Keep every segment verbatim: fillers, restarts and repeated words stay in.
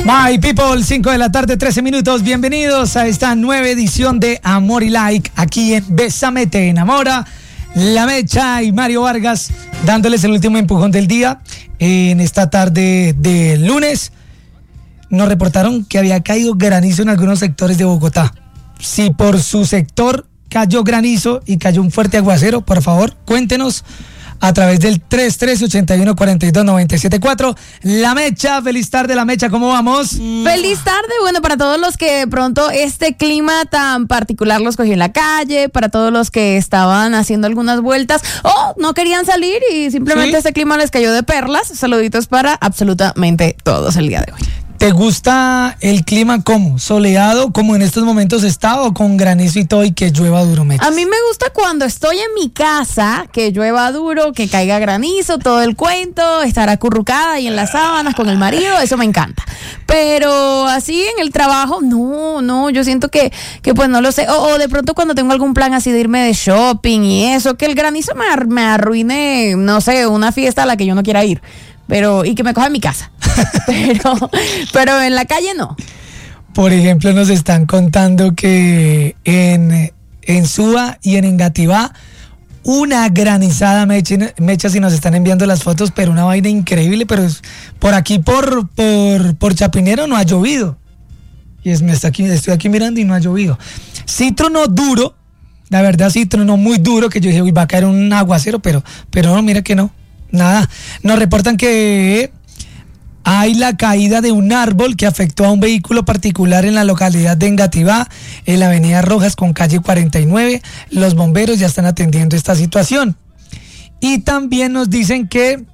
My people, cinco de la tarde, trece minutos. Bienvenidos a esta nueva edición de Amor y Like aquí en Bésame Te Enamora. La Mecha y Mario Vargas dándoles el último empujón del día. En esta tarde de lunes nos reportaron que había caído granizo en algunos sectores de Bogotá. Si por su sector cayó granizo y cayó un fuerte aguacero, por favor, cuéntenos a través del tres tres ocho uno cuatro dos nueve siete cuatro. La Mecha, feliz tarde, La Mecha, ¿cómo vamos? Feliz tarde, bueno, para todos los que de pronto este clima tan particular los cogió en la calle, para todos los que estaban haciendo algunas vueltas o no querían salir y simplemente ¿Sí? este clima les cayó de perlas. Saluditos para absolutamente todos el día de hoy. ¿Te gusta el clima como soleado, como en estos momentos está, o con granizo y todo y que llueva duro, Mechas? A mí me gusta cuando estoy en mi casa, que llueva duro, que caiga granizo, todo el cuento, estar acurrucada y en las sábanas con el marido, eso me encanta. Pero así en el trabajo, no, no, yo siento que, que pues no lo sé. O, o de pronto cuando tengo algún plan así de irme de shopping y eso, que el granizo me, ar- me arruine, no sé, una fiesta a la que yo no quiera ir. Pero, y que me coja en mi casa. pero, pero en la calle no. Por ejemplo, nos están contando que en, en Suba y en Engativá, una granizada, Mecha, Mecha, si nos están enviando las fotos, pero una vaina increíble, pero es, por aquí, por, por, por Chapinero, no ha llovido. Y es, me está aquí, estoy aquí mirando y no ha llovido. Sí tronó duro, la verdad sí tronó muy duro, que yo dije, uy, va a caer un aguacero, pero, pero no, mira que no. Nada, nos reportan que hay la caída de un árbol que afectó a un vehículo particular en la localidad de Engativá, en la avenida Rojas con calle cuarenta y nueve. Los bomberos ya están atendiendo esta situación. Y también nos dicen que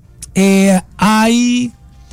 eh, hay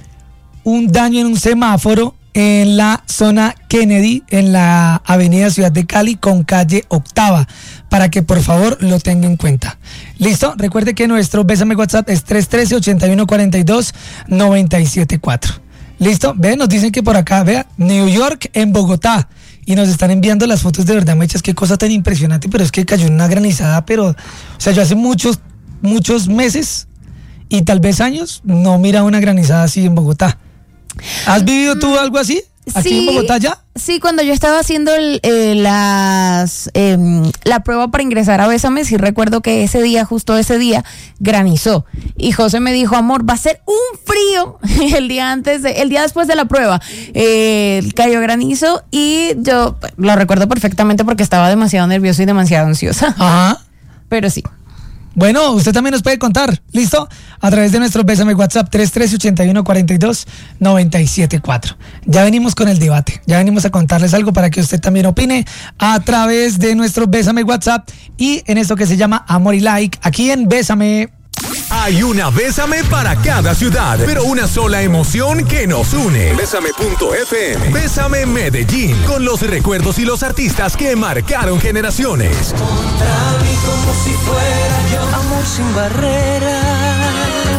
un daño en un semáforo en la zona Kennedy, en la avenida Ciudad de Cali con calle Octava, para que por favor lo tenga en cuenta. ¿Listo? Recuerde que nuestro Bésame WhatsApp es tres uno tres ocho uno cuatro dos nueve siete cuatro. ¿Listo? Ve, nos dicen que por acá, vea, New York en Bogotá, y nos están enviando las fotos de verdad, Mechas, qué cosa tan impresionante, pero es que cayó una granizada, pero, o sea, yo hace muchos, muchos meses y tal vez años no mira una granizada así en Bogotá. ¿Has vivido tú algo así? ¿Aquí sí, en Bogotá ya? Sí, cuando yo estaba haciendo el, eh, las eh, la prueba para ingresar a Bésame, sí recuerdo que ese día, justo ese día, granizó. Y José me dijo, amor, va a ser un frío el día antes, de, el día después de la prueba. Eh, cayó granizo y yo lo recuerdo perfectamente porque estaba demasiado nerviosa y demasiado ansiosa. Ajá. Pero sí. Bueno, usted también nos puede contar, ¿listo? A través de nuestro Bésame WhatsApp tres uno tres ocho uno cuatro dos nueve siete cuatro. Ya venimos con el debate, ya venimos a contarles algo para que usted también opine a través de nuestro Bésame WhatsApp y en esto que se llama Amor y Like, aquí en Bésame. Hay una Bésame para cada ciudad, pero una sola emoción que nos une. Bésame punto efe eme. Bésame Medellín, con los recuerdos y los artistas que marcaron generaciones. Contra mí como si fuera yo. Amor sin barreras.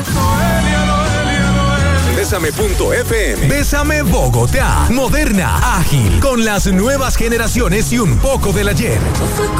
Bésame punto efe eme. Bésame Bogotá, moderna, ágil, con las nuevas generaciones y un poco del ayer.